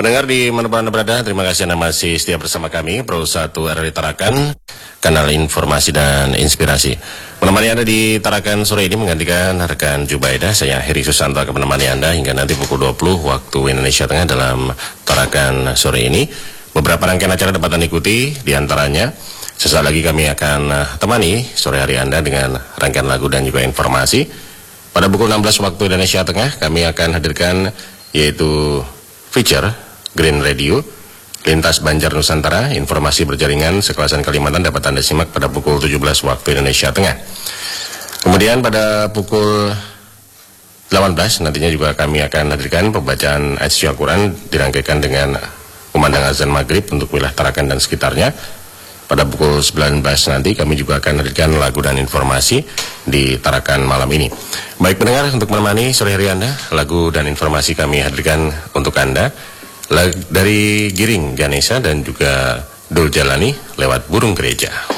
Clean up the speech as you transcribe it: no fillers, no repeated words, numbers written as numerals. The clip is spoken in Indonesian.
Pendengar di mana-mana berada, terima kasih Anda masih setia bersama kami, Pro 1 RRI Tarakan, kanal informasi dan inspirasi. Menemani Anda di Tarakan sore ini menggantikan rekan Jubaidah, saya Heri Susanto akan menemani Anda hingga nanti pukul 20 waktu Indonesia Tengah dalam Tarakan sore ini. Beberapa rangkaian acara dapat Anda ikuti, diantaranya sesaat lagi kami akan temani sore hari Anda dengan rangkaian lagu dan juga informasi. Pada pukul 16 waktu Indonesia Tengah, kami akan hadirkan yaitu feature Green Radio, Lintas Banjar Nusantara, informasi berjaringan sekelasan Kalimantan dapat Anda simak pada pukul 17 waktu Indonesia Tengah. Kemudian pada pukul 18 nantinya juga kami akan hadirkan pembacaan ayat suci Al-Quran dirangkaikan dengan kumandang azan maghrib untuk wilayah Tarakan dan sekitarnya. Pada pukul 19 nanti kami juga akan hadirkan lagu dan informasi di Tarakan malam ini. Baik pendengar, untuk menemani sore hari Anda, lagu dan informasi kami hadirkan untuk Anda dari Giring Ganesha dan juga Dul Jalani lewat Burung Gereja.